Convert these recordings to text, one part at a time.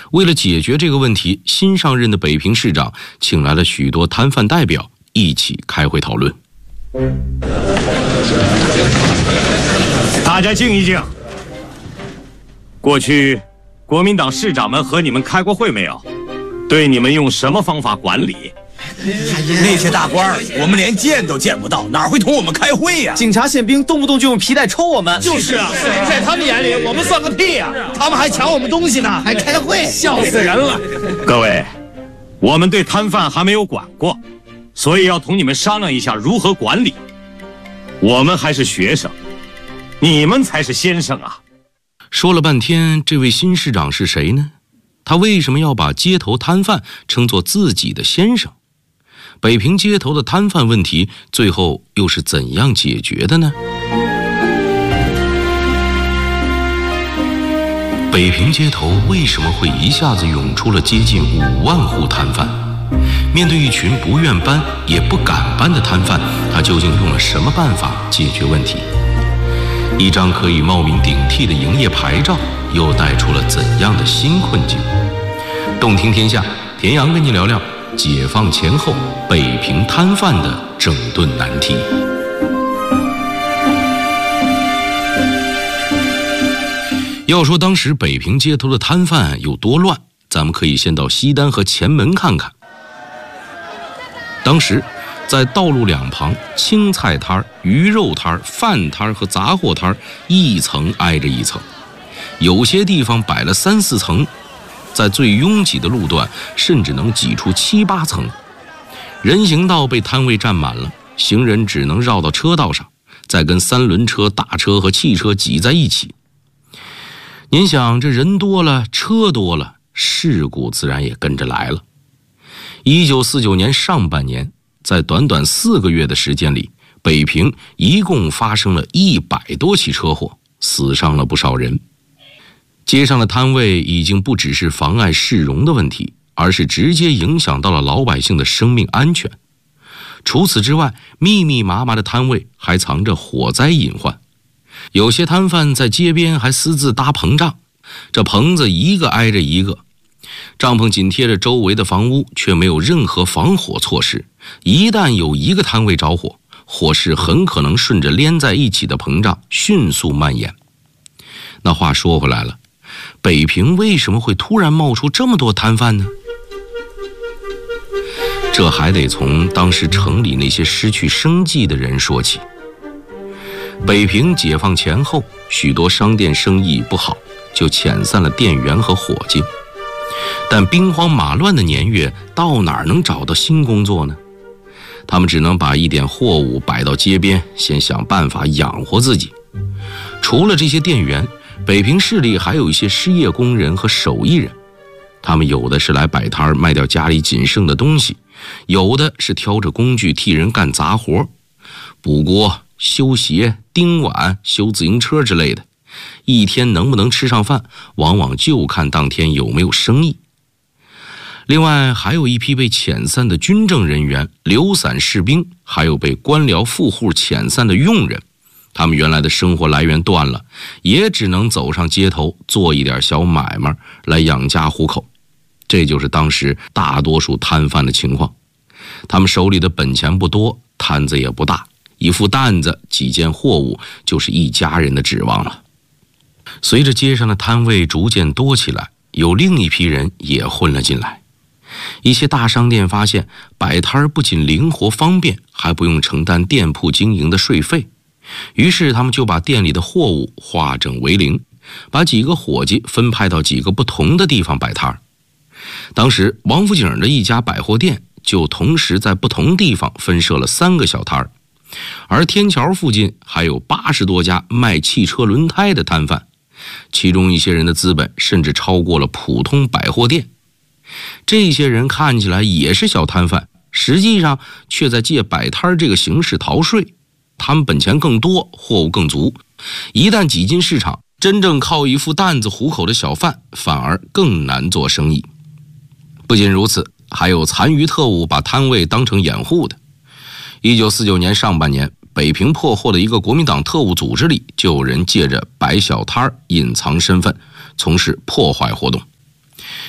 为了解决这个问题，新上任的北平市长请来了许多摊贩代表一起开会讨论。 大家静一静。过去国民党市长们和你们开过会没有？对你们用什么方法管理？ 那些大官儿，我们连见都见不到，哪会同我们开会呀？ 警察宪兵动不动就用皮带抽我们。 就是啊，在他们眼里，我们算个屁呀！他们还抢我们东西呢，还开会，笑死人了。 各位，我们对摊贩还没有管过，所以要同你们商量一下如何管理。我们还是学生，你们才是先生啊！ 说了半天，这位新市长是谁呢？他为什么要把街头摊贩称作自己的先生？北平街头的摊贩问题最后又是怎样解决的呢？北平街头为什么会一下子涌出了接近5万户摊贩？面对一群不愿搬也不敢搬的摊贩，他究竟用了什么办法解决问题？一张可以冒名顶替的营业牌照又带出了怎样的新困境？动听天下，田阳跟你聊聊解放前后北平摊贩的整顿难题。要说当时北平街头的摊贩有多乱，咱们可以先到西单和前门看看。当时在道路两旁，青菜摊、鱼肉摊、饭摊和杂货摊一层挨着一层，有些地方摆了3、4层，在最拥挤的路段甚至能挤出7、8层。人行道被摊位占满了，行人只能绕到车道上，再跟3轮车、大车和汽车挤在一起。您想，这人多了，车多了，事故自然也跟着来了。1949年上半年，在短短4个月的时间里，北平一共发生了100多起车祸，死伤了不少人。街上的摊位已经不只是妨碍市容的问题，而是直接影响到了老百姓的生命安全。除此之外，密密麻麻的摊位还藏着火灾隐患。有些摊贩在街边还私自搭棚帐，这棚子一个挨着一个，帐篷紧贴着周围的房屋，却没有任何防火措施。一旦有一个摊位着火，火势很可能顺着连在一起的膨胀迅速蔓延。那话说回来了，北平为什么会突然冒出这么多摊贩呢？这还得从当时城里那些失去生计的人说起。北平解放前后，许多商店生意不好，就遣散了店员和伙计。但兵荒马乱的年月，到哪儿能找到新工作呢？他们只能把一点货物摆到街边，先想办法养活自己。除了这些店员，北平市里还有一些失业工人和手艺人，他们有的是来摆摊卖掉家里仅剩的东西，有的是挑着工具替人干杂活，补锅、修鞋、钉碗、修自行车之类的。一天能不能吃上饭，往往就看当天有没有生意。另外还有一批被遣散的军政人员、流散士兵，还有被官僚富户遣散的佣人，他们原来的生活来源断了，也只能走上街头做一点小买卖来养家糊口。这就是当时大多数摊贩的情况。他们手里的本钱不多，摊子也不大，一副担子、几件货物就是一家人的指望了。随着街上的摊位逐渐多起来，有另一批人也混了进来。一些大商店发现摆摊不仅灵活方便，还不用承担店铺经营的税费，于是他们就把店里的货物化整为零，把几个伙计分派到几个不同的地方摆摊。当时王府井的一家百货店就同时在不同地方分设了3个小摊，而天桥附近还有80多家卖汽车轮胎的摊贩，其中一些人的资本甚至超过了普通百货店。这些人看起来也是小摊贩，实际上却在借摆摊这个形式逃税。他们本钱更多，货物更足，一旦挤进市场，真正靠一副担子糊口的小贩反而更难做生意。不仅如此，还有残余特务把摊位当成掩护的。1949年上半年，北平破获的一个国民党特务组织里，就有人借着摆小摊隐藏身份，从事破坏活动。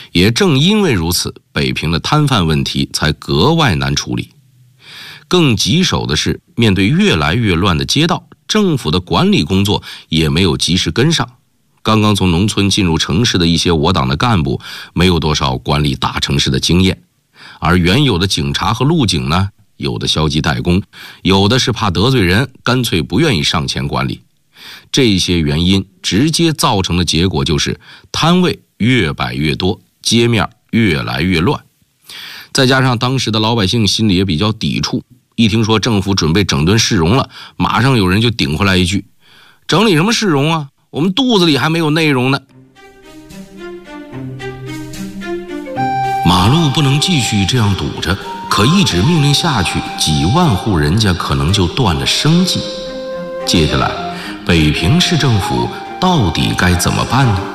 也正因为如此，北平的摊贩问题才格外难处理。更棘手的是，面对越来越乱的街道，政府的管理工作也没有及时跟上。刚刚从农村进入城市的一些我党的干部，没有多少管理大城市的经验，而原有的警察和路警呢，有的消极怠工，有的是怕得罪人，干脆不愿意上前管理。这些原因直接造成的结果就是摊位越摆越多，街面越来越乱。再加上当时的老百姓心里也比较抵触，一听说政府准备整顿市容了，马上有人就顶回来一句：整理什么市容啊，我们肚子里还没有内容呢。马路不能继续这样堵着，可一纸命令下去，几万户人家可能就断了生计。接下来北平市政府到底该怎么办呢？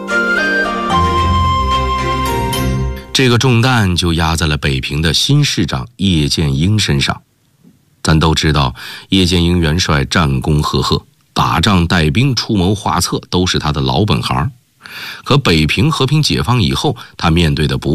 这个重担就压在了北平的新市长叶剑英身上。咱都知道，叶剑英元帅战功赫赫，打仗带兵出谋划策都是他的老本行。可北平和平解放以后，他面对的不